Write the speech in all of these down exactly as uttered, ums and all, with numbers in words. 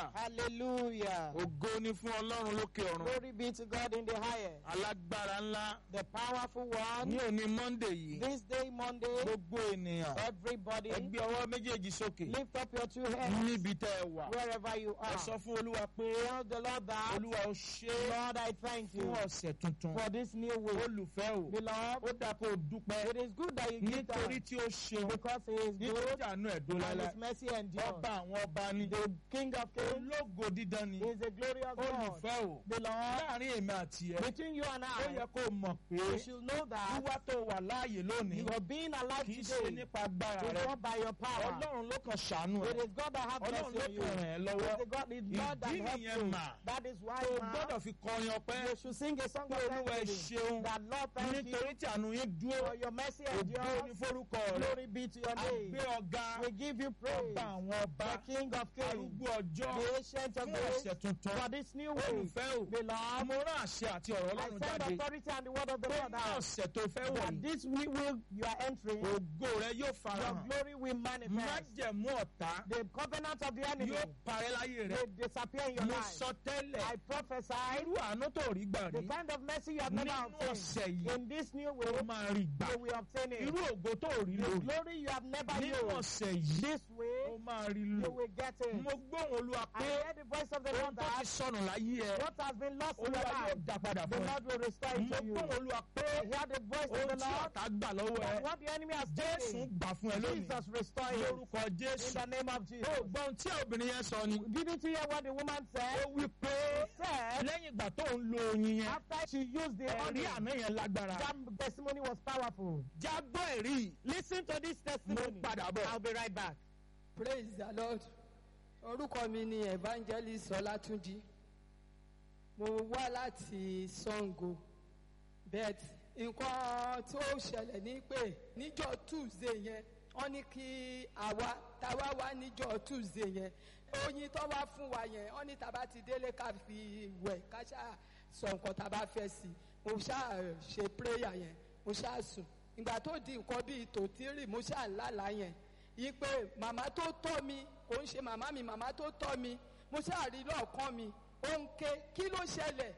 hallelujah. Hallelujah. Ògo ni fún Ọlọ́run lókè ọ̀run. Glory be to God in the highest. Alágbára ńlá. The powerful one. Ní òní Monday yìí. This day, Monday, Gbogbo ènìyàn. everybody, Ẹ gbé ọwọ́ méjèèjì sókè. lift up your two hands Níbi tẹ́ ẹ wà. wherever you Ẹ are. sọ fún Olúwa pé Tell the Lord that, Olúwa ó ṣe é Lord, I thank you fún ọ̀sẹ̀ tuntun. for this new week. Olùfẹ́ o. Beloved, Ó dáa kó o dúpẹ́. it is good that you give Nítorí thanks tí ó ṣeun. because he is Nítorí good tí àánú ẹ̀ dó and lálẹ́. his mercy endures. Ọba àwọn ọba ni. The King of Kings Ológo dídán ni. is a glorious God. Olùfẹ́ o. Beloved, Láàárín èmi àti ẹ. between you and Ó I, yẹ kó o mọ̀ pé you should know that wíwá tó wà láàyè lónìí you are being alive kì í ṣe today nípa agbára is rẹ. not by your power. Ọlọ́run ló kàn ṣàánú It ẹ. is God that has Ọlọ́run mercy ló on you. kàn ràn ẹ́ It lọ́wọ́. is the God, it's God that Ìdí helps nìyẹn you. mà. That is why Tó o ma, gbọ́dọ̀ fi kọrin ọpẹ́. you should sing a song Pé of Olúwa ẹ thanksgiving. ṣeun. That Lord, thank you Nítorí tí àánú yín dúró. for your mercy Ògo ni endures. forúkọ rẹ. Glory be to your name. Àgbé ọ̀gá. We give you praise. Ọba àwọn ọba. The King of Kings, Arúgbó ọjọ́. the ancient of Fún days, ọ̀sẹ̀ tuntun. for this new week. Olùfẹ́ o. Beloved, Mo rán àṣẹ àti ọ̀rọ̀ I Ọlọ́run send jáde. authority and the word of the Pé Lord ní out. ọ̀sẹ̀ tó fẹ́ wọ̀ That yìí. this week will you are entering, Ògo rẹ yóò your farahàn. glory will manifest. Májẹ̀mú ọ̀tá The covenant of the enemy yóò parẹ́ láyé rẹ. will disappear in your Mo life. sọ tẹ́lẹ̀. I prophesy Irú àánú tó rí gbà the rí. kind of mercy you have never Nínú obtained. ọ̀sẹ̀ yìí. In this new Ó way, máa rí gbà. you will obtain it. Irú ògo tó rí The lórí. glory you have never Nínú used. ọ̀sẹ̀ yìí. This Ó way, máa rí you lò. will get it. Mo gbóhùn Olúwa I pé hear the voice of the ohun Lord tó ti that sọnù láyé ẹ. what has been lost in your Olúwa yóò life, dá padà the fún ẹ. Lord will restore it Mo to you. gbóhùn Olúwa pé I hear the voice of ohun the tí Lord ọ̀tá gbà lọ́wọ́ ẹ. that what the enemy has Jésù taken, gbà fún ẹ lónìí. Jesus restore it. Lórúkọ In Jésù. the name of Ó Jesus. gbọ́ ohun tí obìnrin yẹn sọ ni. Didn't you hear what the woman said? Ó wí pé Said lẹ́yìn ìgbà tó ń lo oyin yẹn. after she used the Ẹ̀rí honey, àná yẹn lágbára. that testimony was powerful. Jágbọ́ ẹ̀rí. Listen to this Mo testimony. padà bọ̀. I'll be right back. Praise the Lord. Orúkọ mi ni Evangelist Ọlátúnjí. Mo wá láti Sango. But nǹkan tó ṣẹlẹ̀ ní pé níjọ́ Tuesday yẹn, wọ́n ní kí àwa táwa wá níjọ́ Tuesday yẹn. Oyin tó wá fún wa yẹn, wọ́n ní tábà ti délé ká fi wẹ̀ ká ṣáà sọ nǹkan tábà fẹ́ sí. Mo ṣáà ṣe prayer yẹn, mo ṣáà sùn. Ìgbà tó di nǹkan bíi tòtírì, mo ṣáà lálàá yẹn. Yí pé màmá tó tọ́ mi kò ń ṣe màmá mi màmá tó tọ́ mi mo ṣáà rí lọ́ọ̀kan mi ó ń ké kí ló ṣẹlẹ̀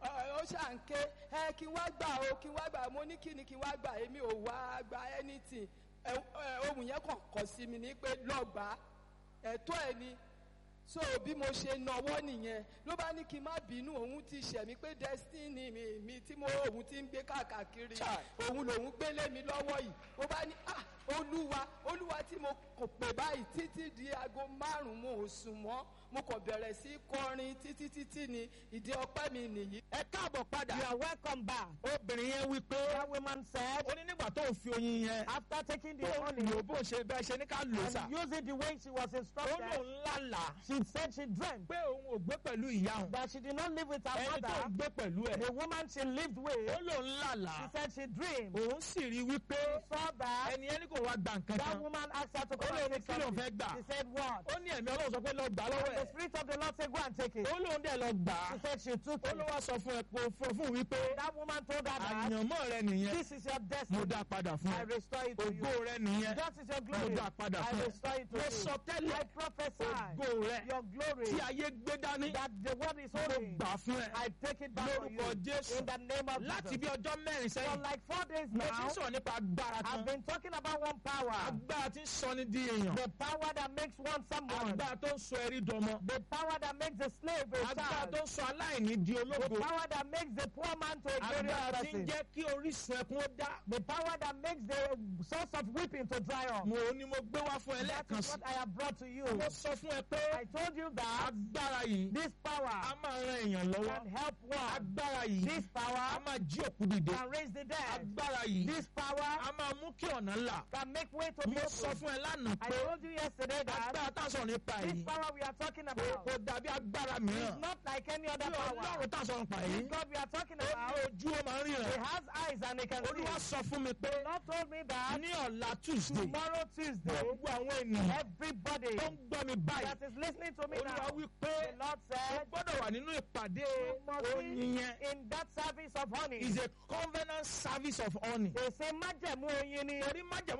ó ṣáà ń ké ẹ kí n wá gbà o kí n wá gbà mo ní kí ni kí n wá gbà èmi ò wá gba anything ẹ ẹ ohun yẹn kàn kọ sí mi ní pé lọ́gbà ẹ̀tọ́ ẹ̀ ni so bí mo ṣe nawọ́ nìyẹn ló bá ní kí n má bínú òun ti ṣẹ̀ mí pé destiny mi mi tí mo òun ti ń gbé káàkiri òun lòun gbélé mi lọ́wọ́ yìí ó bá ní ah olúwa olúwa tí mo kò pè báyìí títí di aago márùn-ún mo ò sùn mọ́ mo kàn bẹ̀rẹ̀ sí kọrin títí títí ni ìdí ọpẹ́ mi nìyí. Ẹ káàbọ̀ padà. You are welcome back. Obìnrin yẹn wí pé. That woman said, Ó ní nígbà tó ń fi oyin yẹn. after taking the Tó honey ń lò bó ṣe bẹ́ẹ̀ ṣe ní ká lò sà. and use it the way she was Ó instructed, lóun lálàá. she said she dreamt Pé òun ò gbé pẹ̀lú ìyá òun. that she did not live with her Ẹni tó ń mother. gbé pẹ̀lú ẹ̀. The woman she lived with, Ó lóun she lálàá. said she dreamed. Òun sì rí wípé Saw that ẹni ẹni kò wá gba nǹkan that kan. woman asked her to Ó come lóun and ní take kí lóun something. fẹ́ gbà. She said what? Ó ní ẹ̀mí Ọlọ́run sọ pé lọ gbà á lọ́wọ́ And the ẹ̀. spirit of the Lord said go and take it. Ó lóun dẹ̀ lọ gbà á. She said she took Ó ló it. wá sọ fún ẹ pé fún fún wípé That woman told her that àyànmọ́ rẹ nìyẹn. this is your Mo destiny. dá padà fún I ẹ. restore it to you. Ògo rẹ nìyẹn. That is your Mo glory. dá padà I fún ẹ. restore it to Mo you. sọ I tẹ́lẹ̀ prophesy ògo rẹ your glory tí ayé gbé dání. that the word is Mo holding. gbà fún ẹ. I take it back for you Lórúkọ Jésù. in the name of Láti Jesus. bí ọjọ́ mẹ́rin For sẹ́yìn. like four days Mo ti ń now, sọ̀rọ̀ nípa agbára kan. I've been talking about one power. Agbára tí ń sọ ní di èèyàn. The power that makes one someone. Agbára tó ń sọ ẹrí dọmọ. The power that makes the slave a Agbára child. tó ń sọ aláìní di The ológo. power that makes the poor man to a glorious Agbára tí ń person. jẹ́ kí orísun ẹkún ó dá. The power that makes the source of weeping to dry up. Mo ní mo gbé wá fún ẹ That lẹ́ẹ̀kan is sí. what I have brought to you. Mo sọ fún ẹ pé I told you that agbára yìí this power a máa ran èèyàn lọ́wọ́. can help one. Agbára yìí This a power máa jí òkú dìde. can raise the dead. Agbára yìí This power a máa mú kí ọ̀nà là. can make way to be Mo sọ open. fún ẹ lánàá I pé told you yesterday that agbára tá a sọ̀rọ̀ nípa this yìí power we are talking kò about kò dàbí agbára is mìíràn. not like any other Bí power. Ọlọ́run tá a sọ̀rọ̀ nípa This yìí God we are talking ó ní about, ojú ó máa ń he ríran. has eyes and he can Olúwa see. sọ fún mi pé The Lord told me that ní ọ̀la Tuesday tomorrow Tuesday, gbogbo àwọn ènìyàn everybody tó ń gbọ́ mi báyìí that is listening to me Olúwa now, wí pé the Lord ó said, gbọ́dọ̀ wà nínú ìpàdé you must oyin be yẹn. in that service of honey. Is a covenant service of honey. They say májẹ̀mú oyin ni. Torí májẹ̀mú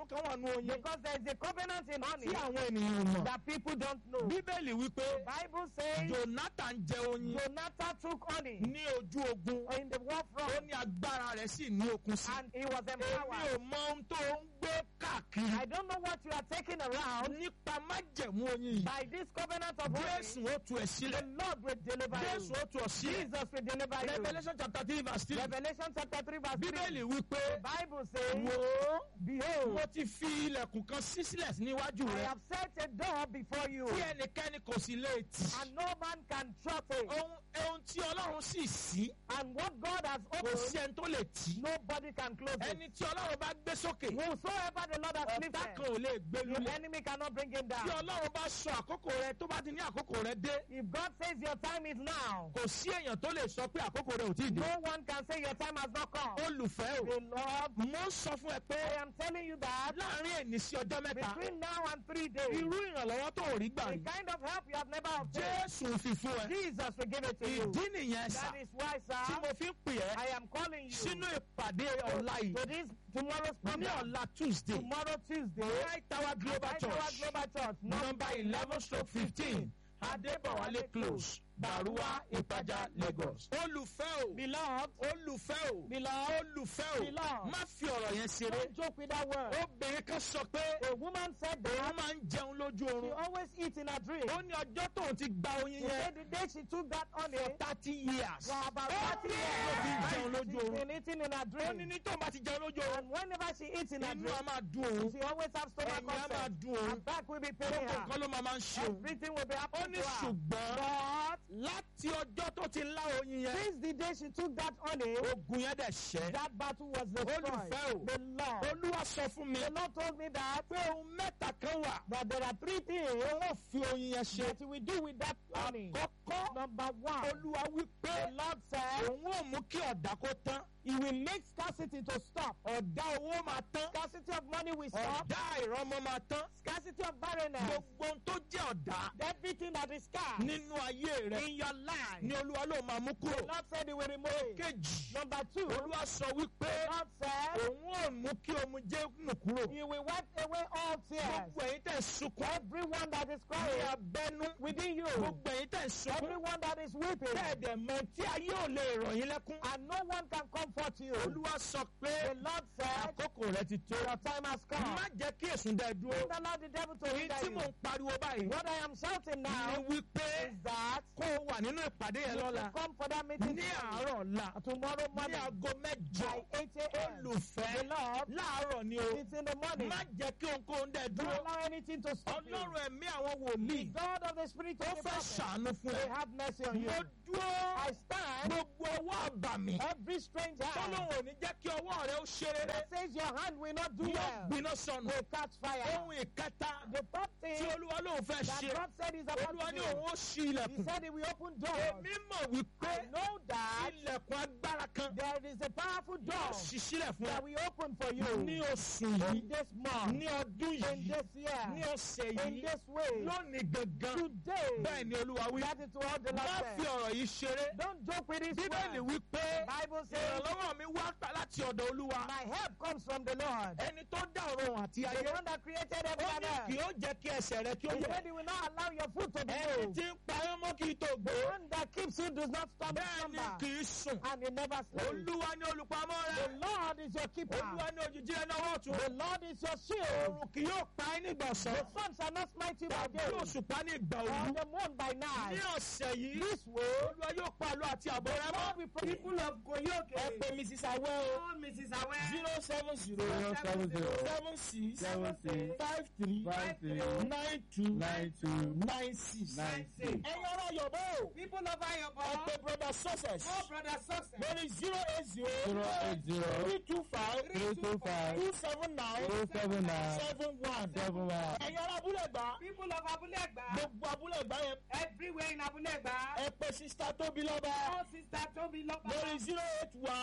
májẹ̀mú kan wà nù oyin Because there is a covenant in honey tí àwọn ènìyàn ò mọ̀. that people don't know. Bíbélì wípé Bible says Jonathan jẹ oyin Jonathan took honey ní ojú ogun. in the war Ó front ní agbára rẹ̀ sì ní okun sí. and he was Èmi empowered. ò mọ ohun tó ń gbé káàkiri. I don't know what you are taking around. Nípa májẹ̀mú oyin yìí. By this covenant of honey, Jésù ó tu ẹ̀ the sílẹ̀. Lord will deliver Jésù you. ó tu ọ̀ sílẹ̀. Jesus will deliver you. Revelation chapter three verse three. Revelation chapter three verse three. Bíbélì wípé The Bible says, wò ó Behold, mo ti fi ilẹ̀kùn kan sí sílẹ̀ níwájú I rẹ̀. have set a door before you, Tí ẹnikẹ́ni kò sì lè tì. and no man can shut it. Ohun ohun tí Ọlọ́run sì ṣí And what God has kò opened, sí ẹni tó lè tì. nobody can close it. Ẹni tí Ọlọ́run bá gbé sókè. Whosoever the Lord has Ọ̀tá lifted, kan ò lè gbé the lulẹ̀. enemy cannot bring him Tí down. Ọlọ́run bá sọ àkókò rẹ tó bá ti ní àkókò rẹ dé. If God says your time is now, Kò sí èèyàn tó lè sọ pé àkókò rẹ ò tí ì dé. no one can say your time has not come. Olùfẹ́ o. The Lord, Mo ń sọ fún ẹ pé I am telling you that láàrin èní sí ọjọ́ mẹ́ta. between now and three days, Irú ìrànlọ́wọ́ tó ò rí gbà the rí. kind of help you have never obtained, Jésù fi fún ẹ. Jesus will give it to you. Ìdí nìyẹn sà. That is why, Tí sir, mo fi ń pè ẹ́ I am calling you sínú ìpàdé ọ̀la yìí. to this tomorrow's Ní program. ọ̀la Tuesday. Tomorrow Tuesday, Right Tower Global Right Tower Church. Global Church, Number eleven stroke fifteen. Adébọ̀wálé close. Bàrúwá Ìpàjà Lagos. Olùfẹ́ o. beloved, Olùfẹ́ o. beloved, Olùfẹ́ o. Beloved. Má fi ọ̀rọ̀ yẹn ṣeré. don't joke with that word. Obìnrin kan sọ pé A woman said òun that máa ń jẹun lójú she oorun. always eats in her dream. Ó ní ọjọ́ tóun ti gba oyin She yẹn said the day she took that honey for thirty years. for about Ó thirty ní ló fi ń jẹun years. lójú She's oorun. been eating in her Ó ní dream. ní tóun bá ti jẹun lójú oorun. And whenever she eats in her Inú dream, a máa dùn òun. she always has stomach Ẹ̀yìn a máa upset. dùn òun. Her back will be paining Gbogbo her. nǹkan ló máa máa ń ṣe òun. Everything will be Ó happening ní to her. ṣùgbọ́n But láti ọjọ́ tó ti lá oyin yẹn. since the day she took that honey, Ogun yẹn dẹ̀ ṣẹ́. that battle was destroyed. Olùfẹ́ o. The Lord. Olúwa sọ fún mi The Lord told me that, pé ohun mẹ́ta kan wà. that there are three things Owó fi oyin yẹn ṣe. that he will do with that honey. Àkọ́kọ́ Number one, Olúwa wí pé the Lord said, òun ò mú kí ọ̀dà kó tán. he will make scarcity to stop. Ọ̀dà owó máa tán. Scarcity of money will stop. Ọ̀dà ìrọmọ máa tán. Scarcity of barrenness. Gbogbo ohun tó jẹ́ ọ̀dà Everything that is scarce nínú ayé rẹ̀ in your life. ni Olúwa ló máa mú The kúrò. Lord said he will remove it. Kejì, Number two, the Olúwa sọ wípé Lord said òun ò mú kí omijé nù kúrò. he will wipe away all tears. Gbogbo ẹ̀yin tẹ̀ sunkún Everyone that is ní crying abẹ́nú. within you, Gbogbo ẹ̀yin tẹ̀ sunkún. everyone that is weeping, Bẹ́ẹ̀dẹ̀ mọ tí ayé ò lè rọ̀ yín lẹ́kún. and no one can comfort you. Olúwa sọ pé The Lord said, àkókò rẹ ti tó. your time has come. Má jẹ́ kí èsùn dẹ dúró. Don't allow the devil to Èyí hinder tí you. mò ń pariwo báyìí. What I am shouting now Ni wípé is that kó o wà nínú ìpàdé yẹn lọ́la. come for that meeting Ní àárọ̀ ọ̀la. tomorrow Ní morning aago mẹ́jọ. by eight a.m. Olùfẹ́. The Lord, Láàárọ̀ ni o. it's in the morning. Má jẹ́ kí ohunkóhun dẹ Don't dúró. allow anything to stop you. Ọlọ́run ẹ̀mí àwọn wòlíì. God of the Spirit Ó of the fẹ́ prophet, ṣàánú fún may ẹ. have mercy on you. Mo dúró. I stand, Gbogbo ọwọ́ àbàmì. every strange hand Tọ́lọ́run ò ní jẹ́ kí ọwọ́ rẹ ó ṣe rere. that says your hand will not do Yóò well gbiná sọnù. will catch fire. Ohun ìkẹta The third tí thing Olúwa lóun fẹ́ that ṣe. God said is about Olúwa to ní do, òun ó ṣí he ilẹ̀kùn. said he will open doors. Èmi mọ̀ wípé I know that ilẹ̀kùn agbára kan there is a powerful yóò door ṣí sílẹ̀ fún that ẹ. will open for Ní you oṣù yìí, in this month, ní ọdún in yìí, this year, ní ọ̀sẹ̀ in yìí, this way, lónìí gangan. today. Bẹ́ẹ̀ ni Olúwa wí. That is what the Má Lord fi said. ọ̀rọ̀ yìí ṣeré. Don't joke with this Bíbélì word. wípé Bible says, ìrànlọ́wọ́ mi wá pa láti ọ̀dọ̀ Olúwa. my help comes from the Lord, Ẹni tó dá ọ̀run àti the ayé. one that created heaven Ó and ní kì earth. yóò jẹ́ kí ẹsẹ̀ rẹ kí ó He yẹ̀. said he will not allow your foot to be Ẹni moved. tí ń pa ẹ́ mọ́ kí n tó The gbó. one that keeps you does not stumble Bẹ́ẹ̀ ni slumber, kì í sùn. and he never sleeps. Olúwa ni olùpamọ́ The rẹ. Lord is your keeper. Olúwa ni òjìji rẹ náà wọ́n tún. The Lord is your shield. Òrùn kì yóò pa ẹ́ nígbà ọ̀sán. The sun shall not smite you by Tàbí day, òṣùpá ní ìgbà or òru. the moon by Ní night. ọ̀sẹ̀ yìí, This way, Olúwa yóò pa àlọ́ àti àbọ̀ rẹ mọ́. Lord, we pray. People of Koyoke. Ẹ pè Missus Awẹ́ o. Oh, Missus Awẹ́. zero seven zero Zero seven zero seven six seven six five three five three nine two nine two nine six. nine six. Ẹ̀yin ará Yorùbá o. People of Ayobo. Ẹ pè brother success. Oh, brother success. Lórí zero eight zero Zero eight zero three two five three two five two seven nine two seven nine seven one. seven one. Ẹ̀yin ará Abúlé Ẹ̀gbá. People of Abulegba. Gbogbo Abúlé Ẹ̀gbá yẹn. Everywhere in Abulegba. Ẹ pè sista Tóbi lọ́ba. Oh, sister Tobi Loba. Lórí zero eight one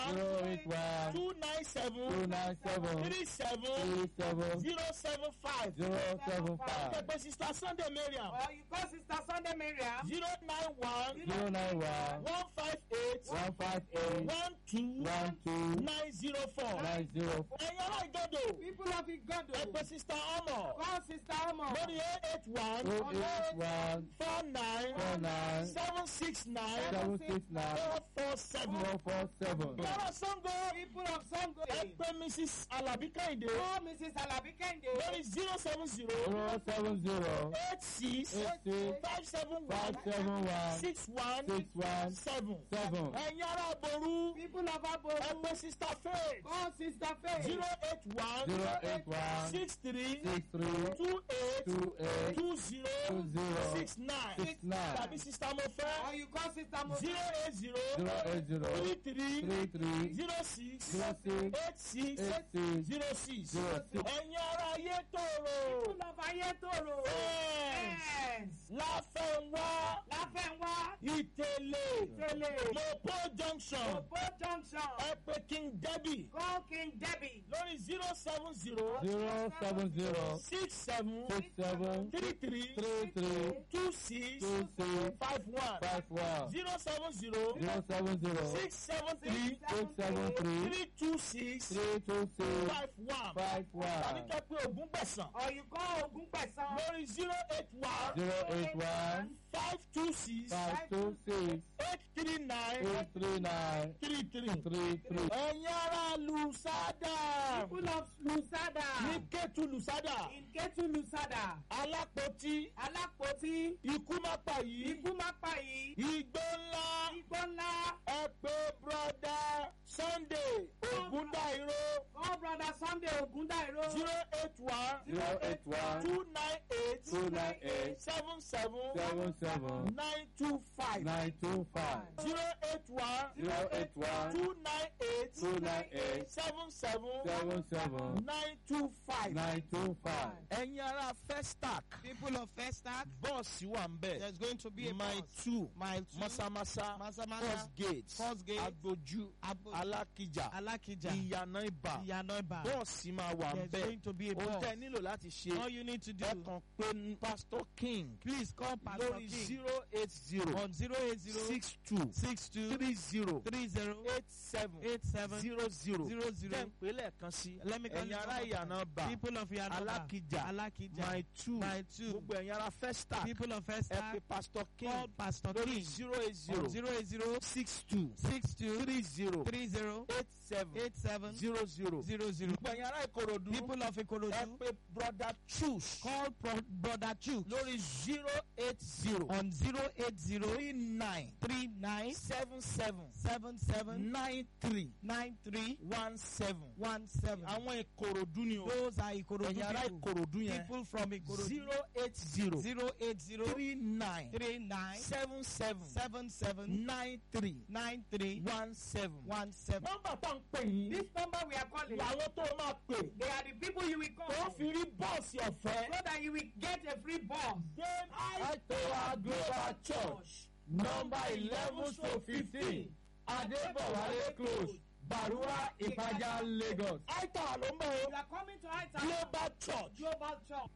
one zero eight one two nine seven two nine seven three seven three seven zero seven five. zero seven five Pẹ̀pẹ̀ Sister Sunday Mariam Or you call Sister Sunday Mariam. zero nine one zero nine one one five eight one five eight one two one two nine zero four. nine zero four. Ẹ̀yin ará Ìgàdò. People of Igodo. Pẹ̀pẹ̀ Sister Omo Call Sister Omo. lórí eight eight one oh eight one four nine four nine seven six nine seven six nine four four seven. four four seven. Yàrá Sango. People of Sango. Ẹ pè Missus Alabi Kẹ́hìndé Call Missus Alabi Kende. lórí zero seven zero zero seven zero eight six eight six five seven five one seven one six one six one seven. seven. Ẹ̀yin ará Aboru. People of Ẹ Aboru. pè Sister Faith Call Sister Faith. zero eight one zero eight one six three six three two eight two eight two zero two zero six nine six nine tàbí Sister Mofe Or you call Sister Mo. zero eight zero zero eight zero three three three three zero six zero six eight six eight six zero six. zero six. Ẹ̀yin ará Ayétòrò. People of Ayétòrò. Yes. Yes. Láfẹ̀wá Láfẹ̀wá. Ìtẹ̀lé Ìtẹ̀lé. Mopo junction Opo Junction. ẹ pè King Debbie Call King Debbie. lórí zero seven zero zero seven zero six seven six seven three three three three two six two six five one five one zero seven zero zero seven zero six seven three six seven three three two six three two six five one five tàbí one kẹ́pẹ́ Ògún gbẹ̀sán Or you call Ogun Pesan. lórí zero eight one zero eight one five two six five two six eight three nine eight three nine three three. three three. Ẹ̀yin ará Lùsádà People of Lusada. ní Kétu Lùsádà In Ketu Lusada. Alápótí Alápótí. ikú má pa yìí Ikú má pa yìí. igbó ńlá Igbó ńlá. ẹ pé brọ́dá Sunday Ògúndáìró Call brother Sunday Ogundairo. zero eight one zero eight one two nine eight two nine eight seven seven seven seven nine two five nine two five zero eight one zero eight one two nine eight two nine eight seven seven seven seven nine two five. nine two five. Ẹ̀yin ará Festac People of Festac, bọ́ọ̀sì wà ń bẹ̀. there's going to be a mile bus. two Mile two, Masamasa Masamasa, First Gate First Gate, Agboju Abo- Alákìjà Alakija, Ìyànà Ìbà Iyanoiba. bọ́ọ̀sì máa wà ń There's bẹ̀. going to be a Ohun bus. tẹ́ ẹ nílò láti ṣe All you need to do, ẹ kàn pé Pastor King please call Pastor lórí King zero eight zero on zero eight zero six two six two three zero three zero eight seven eight seven zero zero zero zero. jẹ́ ń pè lẹ́ẹ̀kan sí Let me call ẹ̀yin you ará one more Ìyànà time. Ìbà People of Iyanoiba, Alákìjà Alakija, mile two Mile two. gbogbo ẹ̀yin ará Festac People of ẹ pè Festac, Pastor call King Pastor lórí King zero eight zero on zero eight zero six two six two three zero three zero eight seven eight seven zero zero. zero zero. gbogbo ẹ̀yin ará Ìkòròdú People of ẹ Ikorodu, pè brother Choose call Pro- Brother Chuk lórí zero eight zero on zero eight zero three nine three nine seven seven seven seven nine three nine three one seven. one seven. àwọn Ìkòròdú ni o Those are Ikorodu ẹ̀yin ará people. Ìkòròdú yẹn People from Ikorodu. zero eight zero zero eight zero three nine three nine seven seven seven seven nine three nine three one seven. one seven. nọ́mbà tá à ń pè yín This number we are calling. làwọn tó máa pè They are the people you will call. tó fi rí bọ́ọ̀sì ọ̀fẹ́. So that you will get a free bus. Then Aitowa Global Church number eleven to fifteen Adebowale Close Barua Ipaja Lagos. Aitowa ló ń bọ̀ You o. are coming to Aita Global Church. Global Church.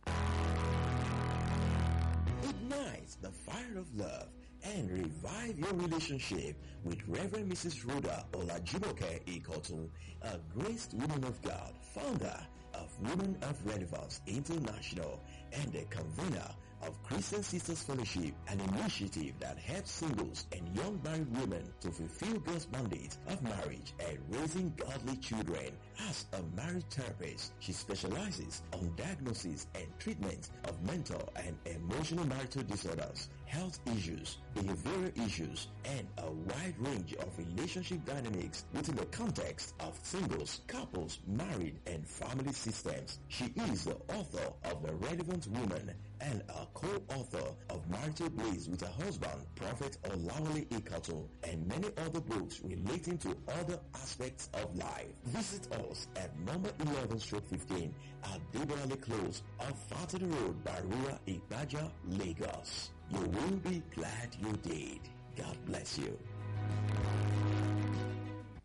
Ignite the fire of love and revive your relationship with Reverend Missus Rhoda Olajumoke Ikotun, a graced woman of God, founder of Women of Relevance International and the convener of Christian Sisters Fellowship, an initiative that helps singles and young married women to fulfill God's mandate of marriage and raising godly children. As a marriage therapist, she specializes on diagnosis and treatment of mental and emotional marital disorders, health issues, behavioral issues, and a wide range of relationship dynamics within the context of singles, couples, married, and family systems. She is the author of The Relevant Woman and a co-author of Marital Blaze with her husband, Prophet Olawale Ikato, and many other books relating to other aspects of life. Visit us at number eleven stroke fifteen at Debowale Close off Fatty Road, Barua, Ibaja, Lagos. You will be glad you did. God bless you.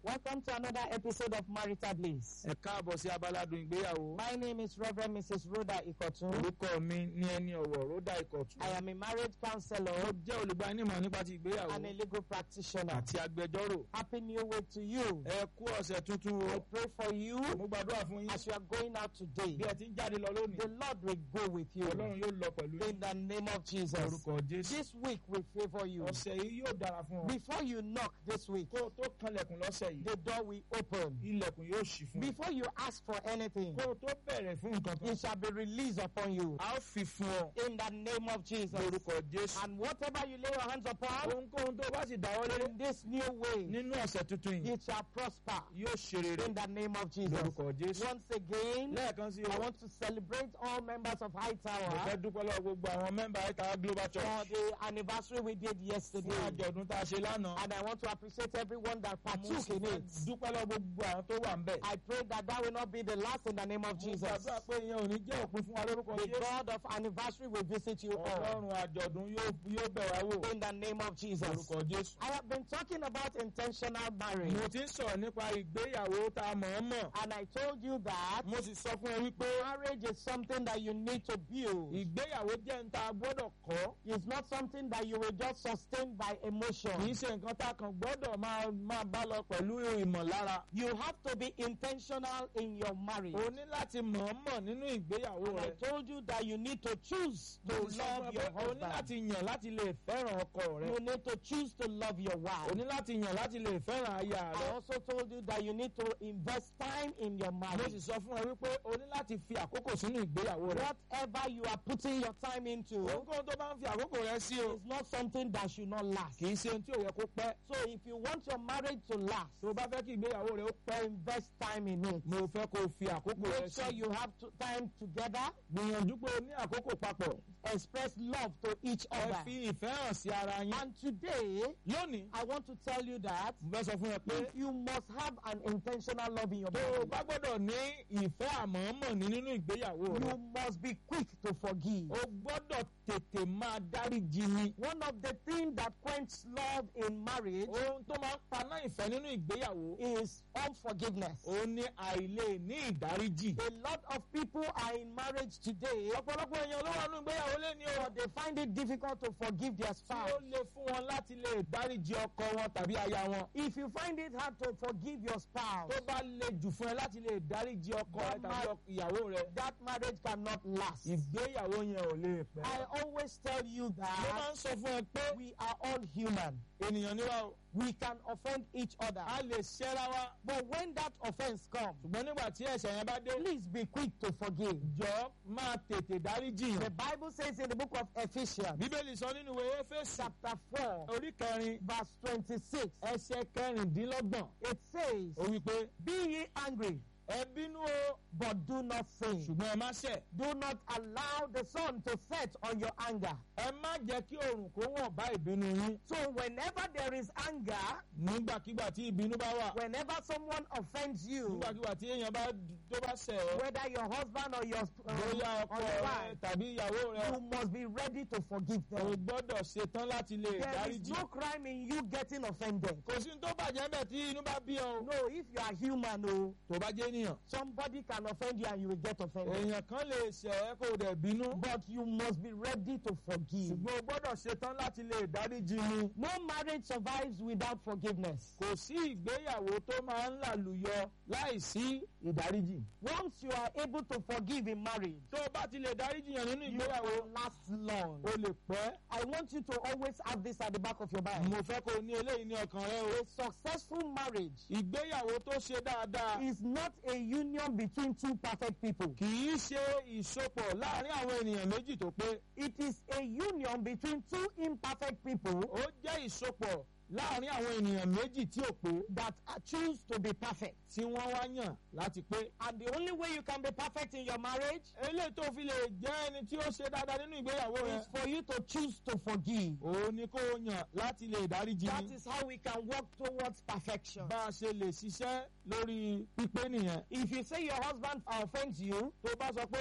Welcome to another episode of Marital Bliss. ẹ káàbọ̀ sí abaládùn ìgbéyàwó. My name is Reverend Missus Rhoda Ikotun. orúkọ mi ní ẹni ọ̀wọ̀ Rhoda Ikotun. I am a marriage mo counselor jẹ́ olùgbaninímọ̀ nípa ti ìgbéyàwó and a legal practitioner. àti agbẹjọ́rò. Happy New Week to you. ẹ kú ọ̀sẹ̀ tuntun I o. pray for you mo gbàdúrà fún yín. as you are going out today. bí ẹ ti ń jáde lọ lónìí. The Lord will go with you Ọlọ́run yóò lọ pẹ̀lú yín. in the name of Jesus. orúkọ Jésù. This week will favor you. ọ̀sẹ̀ yìí yóò dára fún ọ. Before you knock this week, kó o tó kanlẹ̀kùn lọ́sẹ̀ yìí. the door will open. ilẹ̀kùn yóò ṣí fún ọ. Before you ask for anything, kó o tó bẹ̀rẹ̀ fún nǹkan kan. it shall be released upon you a ó fi fún ọ. in the name of Jesus. orúkọ Jésù. And whatever you lay your hands upon ohunkóhun tó bá sì dáwọ́ lé in this new way, nínú ọ̀sẹ̀ tuntun yìí it shall prosper yóò ṣe rere. in the name of Jesus. lórúkọ Jésù. Once again, lẹ́ẹ̀kan sí I o. want to celebrate all members of High mo Tower fẹ́ dúpẹ́ lọ́wọ́ gbogbo àwọn mẹ́mbà Ìtàwá Global for Church the anniversary we did fún yesterday. àjọ̀dún tá a ṣe lánàá. And I want to appreciate everyone that mo partook sì in fẹ́ it. dúpẹ́ lọ́wọ́ gbogbo àwọn tó wà ń bẹ̀. I pray that that will not be the last in the name of mo Jesus. gbàdúrà pé ìyẹn ò ní jẹ́ òpin fún wa lórúkọ The Jésù. God of anniversary will visit you all Ọlọ́run àjọ̀dún yóò yóò bẹ̀ wá wò. in the name of Jesus. lórúkọ Jésù. I have been talking about intentional marriage, mo ti ń sọ̀rọ̀ nípa ìgbéyàwó tá a mọ̀ ọ́n mọ̀. and I told you that mo sì sọ fún ẹ wípé marriage is something that you need to build. ìgbéyàwó jẹ́ ń ta gbọ́dọ̀ kọ́. It's not something that you will just sustain by kì í emotion. ṣe nǹkan tá a kàn gbọ́dọ̀ máa máa bá lọ pẹ̀lú ìmọ̀lára. You have to be intentional in your marriage. o ní láti mọ̀ ọ́n mọ̀ nínú ìgbéyàwó And I rẹ. told you that you need to choose to Mo sì sọ fún love ẹ your pé o ní husband. láti yàn láti lè fẹ́ràn ọkọ rẹ. You need to choose to love your o wife. ní láti yàn láti lè fẹ́ràn aya I rẹ. also told you that you need to invest time in your mo sì marriage. sọ fún ẹ wípé o ní láti fi àkókò sínú ìgbéyàwó rẹ. Whatever you are putting your time into ohunkóhun tó bá ń fi àkókò rẹ sí o. is not something that should not last. kì í ṣe ohun tí ò yẹ kó pẹ́. So if you want your marriage to last, tó o bá fẹ́ kí ìgbéyàwó rẹ ó pẹ́. invest time in it. mo fẹ́ kó o fi àkókò rẹ Make sure sí. you have to, time together. gbìyànjú pé o ní àkókò papọ̀. Express love to each ẹ other. fi ìfẹ́ hàn sí ara yín. And today, lónìí I want to tell you that mo fẹ́ sọ fún ẹ pé you must have an intentional love in your tó o marriage. bá gbọ́dọ̀ ní ìfẹ́ àmọ̀ọ́mọ̀ ní nínú ìgbéyàwó rẹ. You must be quick to forgive. o gbọ́dọ̀ tètè máa dáríjì ni. One of the things that quench love in marriage ohun tó máa ń paná ìfẹ́ nínú ìgbéyàwó is unforgiveness. òun ni àìlè ní ìdáríjì. A lot of people are in marriage today, ọ̀pọ̀lọpọ̀ èèyàn ló wà nínú ìgbéyàwó lẹ́ni o. but they find it difficult to forgive their tí spouse. ó le fún wọn láti lè dáríjì ọkọ wọn tàbí aya wọn. If you find it hard to forgive your spouse, tó bá le jù fún ẹ láti lè dáríjì ọkọ rẹ That tàbí ma- ìyàwó rẹ. that marriage cannot last. ìgbéyàwó yẹn ò lè pẹ́. I always tell you mo máa that ń sọ fún ẹ pé we are all human. ènìyàn níwá o. We can offend each other. a lè ṣẹ́ra wa. But when that offense comes, ṣùgbọ́n nígbà tí ẹ̀ṣẹ̀ yẹn bá dé. please be quick to forgive. jọ máa tètè dáríjì The yàn. Bible says in the book of Ephesians, bíbélì sọ nínú ìwé Éfésù chapter four, orí kẹrin verse twenty-six, ẹsẹ̀ kẹrìndínlọ́gbọ̀n. it says, ó wí pé be ye angry, ẹ bínú o but do not sin. ṣùgbọ́n ẹ má ṣẹ̀. Do not allow the sun to set on your anger. ẹ má jẹ́ kí oòrùn kó wọ̀n bá ìbínú yín. So whenever there is anger, nígbàkigbà tí ìbínú bá wà. whenever someone offends you, nígbàkigbà tí èèyàn bá tó bá ṣẹ̀ ọ́. whether your husband or your, uh, bóyá or ọkọ your rẹ wife, tàbí ìyàwó rẹ. you must be ready to forgive o them. gbọ́dọ̀ ṣetán láti lè There is dáríjì. no crime in you getting offended. kò sí ní tó bàjẹ́ bẹ́ẹ̀ tí inú bá bí ọ. No, if you are human, oh, tó bá jẹ́ ènìyàn. somebody can offend you and you will get offended. èèyàn kan lè ṣẹ̀ ẹ́ kó o dẹ̀ bínú. But you must be ready to forgive. ṣùgbọ́n o gbọ́dọ̀ ṣetán láti lè dáríjì ni. No marriage survives without forgiveness. kò sí ìgbéyàwó tó máa ń làlùyọ láìsí ìdáríjì. Once you are able to forgive in marriage, tó o bá ti lè dáríjì yàn nínú you ìgbéyàwó will last long. o lè pẹ́. I want you to always have this at the back of your mind. mo fẹ́ kó o ní eléyìí ní ọkàn rẹ o. A successful marriage ìgbéyàwó tó ṣe dáadáa is not a union between two perfect people. kì í ṣe ìsopọ̀ láàrin àwọn ènìyàn méjì tó pé. It is a union between two imperfect people ó jẹ́ ìsopọ̀ láàrin àwọn ènìyàn méjì tí ò pé that choose to be perfect. tí wọ́n wá yàn láti pé. And the only way you can be perfect in your marriage eléyìí tó fi lè jẹ́ ẹni tí ó ṣe dáadáa nínú ìgbéyàwó rẹ. is for you to choose to forgive. òun ni kó o yàn láti lè dáríjì That ni. is how we can work towards perfection. bá a ṣe lè ṣiṣẹ́ lórí pípé nìyẹn. If you say your husband offends you, tó bá sọ pé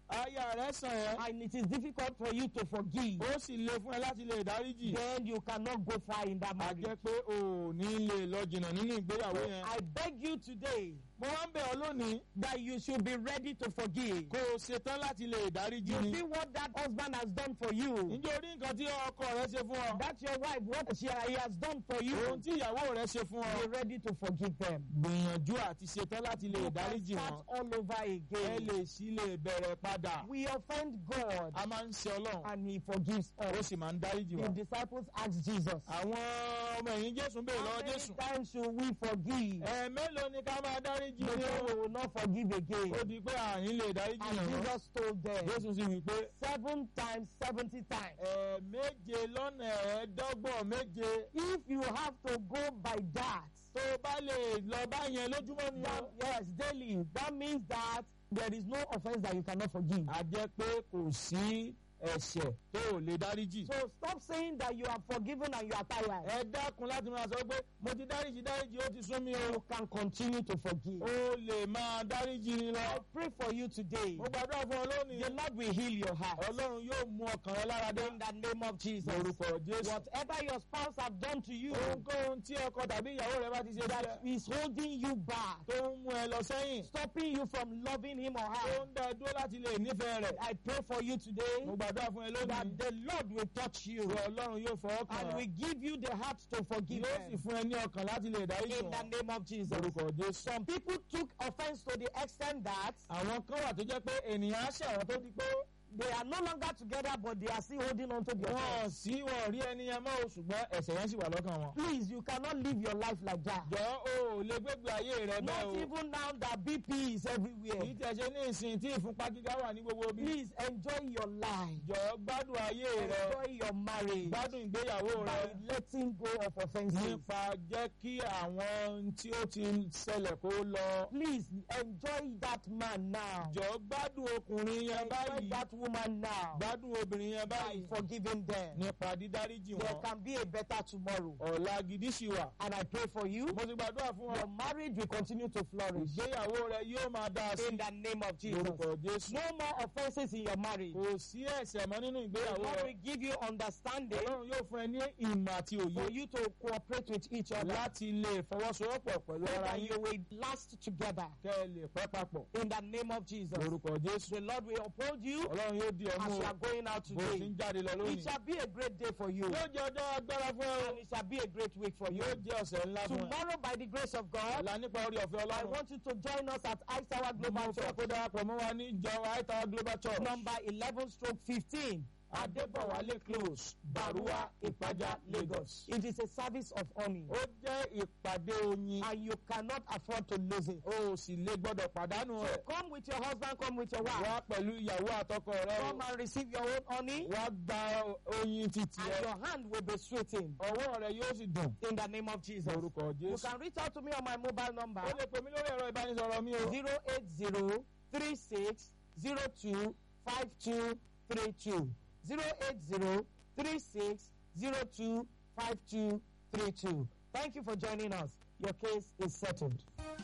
aya rẹ̀ sàn ẹ́. and it is difficult for you to forgive, ó sì le fún ẹ láti lè dáríjì. then you cannot go far in that a marriage. jẹ́ pé o ò ní lè lọ jìnnà nínú ìgbéyàwó yẹn. I beg you today mo wá ń bẹ̀ ọ́ lónìí that you should be ready to forgive. kó o ṣetán láti lè dáríjì You ni. see what that husband has done for you. ǹjẹ́ orí nǹkan tí ọkọ rẹ ṣe fún ọ? That's your wife, what she he has done for you. ohun tí ìyàwó rẹ ṣe fún ọ. Be ready to forgive them. gbìyànjú àti ṣetán láti lè You can dáríjì start wọn. all over ẹ again. lè sí lè bẹ̀rẹ̀ padà. We offend God a máa ń ṣe ọlọ́run and he forgives ó us. sì máa ń dáríjì The wọn. disciples asked Jesus, àwọn ọmọ ẹ̀yìn jésù ń béèrè how lọ́wọ́ many jésù. times should we forgive ẹ mélòó ni ká máa dáríjì ni before we o? will not forgive again? ó di pé àyín lè dáríjì And yàn. Jesus told them, jésù sì wí pé seven times, seventy times. ẹ méje lọ́nà ẹ̀ẹ́dọ́gbọ̀n méje. If you have to go by that, tó o bá lè lọ bá yẹn lójúmọ́ ni that o. yes, daily, that means that there is no offense that you cannot forgive. a jẹ́ pé kò sí ẹ̀ṣẹ̀ tó ò lè dáríjì. So stop saying that you are forgiven and you are tired. ẹ dákun láti máa sọ pé mo ti dáríjì dáríjì ó ti sún mi You o. can continue to forgive. o lè máa dáríjì ni I lọ. pray for you today. mo gbàdúrà fún ọ lónìí. The Lord will heal your heart. ọlọ́run yóò mú ọkàn rẹ lára dé. In the name of Jesus. orúkọ jésù. Whatever your spouse have done to you ohunkóhun tí ọkọ tàbí ìyàwó rẹ bá ti ṣe that sílẹ̀ is holding you back, tó ń mú ẹ lọ sẹ́yìn stopping you from loving him or tó her, ń dá ẹ dúró láti lè nífẹ̀ẹ́ rẹ̀. I pray for you today mo gbàdúrà fún ẹ lónìí. that the Lord will touch you ìwọ ọlọ́run yóò fọwọ́ kàn and ọ́. will give you the heart to forgive yóò sì them. fún ẹ ní ọkàn láti lè dáríjì In the wọn. name of Jesus. orúkọ jésù. Some people took offense to the extent that àwọn kan wà tó jẹ́ pé ènìyàn á ṣẹ̀wọ̀n tó di pé they are no longer together, but they are still holding on to the wọ́n offense. sí wọn rí ẹni yẹn mọ́ o ṣùgbọ́n ẹ̀ṣẹ̀ yẹn sì wà lọ́kàn wọn. Please, you cannot live your life like that. jọ o ò lè gbégbé ayé rẹ bẹ́ẹ̀ Not o. even now that B P is everywhere. kì í tẹ̀ ṣe ní ìsìn tí ìfúnpá gíga wà ní gbogbo bí. Please enjoy your life. jọ gbádùn ayé rẹ Enjoy your marriage gbádùn ìgbéyàwó by rẹ letting go of offenses. nípa jẹ́ kí àwọn ohun tí ó ti ṣẹlẹ̀ kó lọ. Please enjoy that man now. jọ gbádùn ọkùnrin yẹn Enjoy báyìí that woman now gbádùn obìnrin yẹn by báyìí forgiving them. nípa dídáríjì There wọn. can be a better tomorrow. ọ̀la gidi sì wà. And I pray for you. mo ti gbàdúrà fún Your ọ. marriage will continue to flourish. ìgbéyàwó rẹ yóò máa dáa sí In the name of Jesus. lórúkọ jésù. No more offenses in your marriage. kò sí ẹ̀ṣẹ̀ mọ́ nínú The ìgbéyàwó Lord rẹ. will give you understanding ọlọ́run yóò fún ẹ ní ìmọ̀ àti for òye you to cooperate with each other láti lè fọwọ́sowọ́pọ̀ pẹ̀lú so ara that yín you will last together. kẹ́ ẹ lè pẹ́ papọ̀ In the name of Jesus. lórúkọ jésù. The Lord will uphold you ọlọ́run yóò di ọmú as you are going out bó o ti today. ń jáde lọ It lónìí. shall be a great day for you. yóò jẹ́ ọjọ́ agbára fún ẹ o. And it shall be a great week for you. yóò jẹ́ ọ̀sẹ̀ ńlá fún ẹ. Tomorrow, by the grace of God, ọ̀la nípa orí ọ̀fẹ́ I ọlọ́run. want you to join us at Ice Tower mo Global fẹ́ kó Church, darapọ̀ mọ́ wa ní ìjọ Aitawa Global Church. number eleven stroke fifteen. Adébọ̀wálé close Barua Ìpàjà Lagos. It is a service of honor, ó jẹ́ ìpàdé oyin. and you cannot afford to lose it. o sì lè gbọ́dọ̀ pàdánù So rẹ̀. come with your husband, come with your wife. wá pẹ̀lú ìyàwó àtọkọ rẹ o. Come and receive your own honey, wá gba oyin títì and ẹ. your hand will be sweetened. ọwọ́ rẹ yóò sì dùn. In the name of Jesus. lórúkọ You jésù. can reach out to me on my mobile number ó lè pè mí lórí ẹ̀rọ ìbánisọ̀rọ̀ mi o. zero eight zero three six zero two five two three two. zero eight zero three six zero two five two three two. Thank you for joining us. Your case is settled.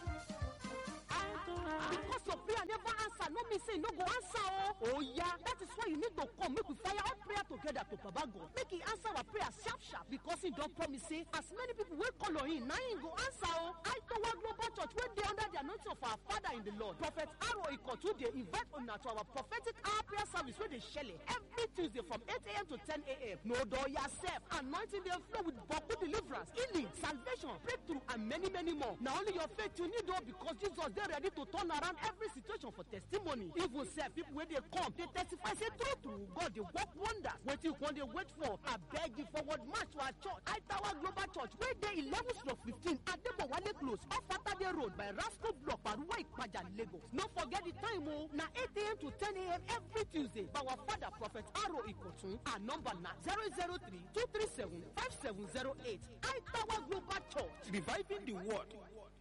Because your prayer never answer, no me say no go answer. Oh, oh yeah, that is why you need to come. Make we fire all prayer together to Baba God. Make he answer our prayer sharp sharp because he don't promise say as many people will call on him, now he go answer. Oh, I Towa Global Church when they under the anointing of our Father in the Lord. Prophet Aro Ikotu they invite on to our prophetic hour prayer service where they shell it every Tuesday from eight a m to ten a m No door yourself, anointing their flow with Boku deliverance, healing, salvation, breakthrough, and many many more. Now only your faith you need though because Jesus they ready to turn around every situation for testimony. Even self people when they come, they testify say true true God they work wonders. What you want they wait for? I beg you forward march to our church, Aitawa Global Church, where they eleven stroke fifteen Adebowale close off Saturday Road by Rasco Block, Barua Ìpàjà, Lagos. Don't forget the time oh, now eight a m to ten a m every Tuesday. By our Father Prophet Aro Ikotun, our number now zero zero three two three seven five seven zero eight. Aitawa Global Church, reviving the word.